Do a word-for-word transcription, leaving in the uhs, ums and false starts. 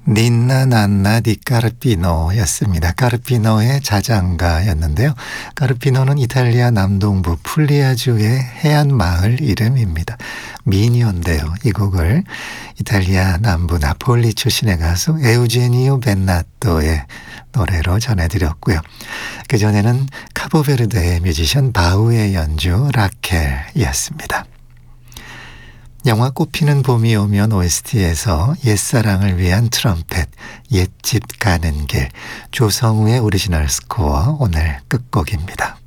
닌나 난나 디 까르피노였습니다. 까르피노의 자장가였는데요. 까르피노는 이탈리아 남동부 풀리아주의 해안 마을 이름입니다. 미니어인데요. 이 곡을 이탈리아 남부 나폴리 출신의 가수 에우제니오 벤나토의 노래로 전해드렸고요. 그전에는 카보베르데의 뮤지션 바우의 연주 라켈이었습니다. 영화 꽃피는 봄이 오면 오에스티에서 옛사랑을 위한 트럼펫, 옛집 가는 길, 조성우의 오리지널 스코어 오늘 끝곡입니다.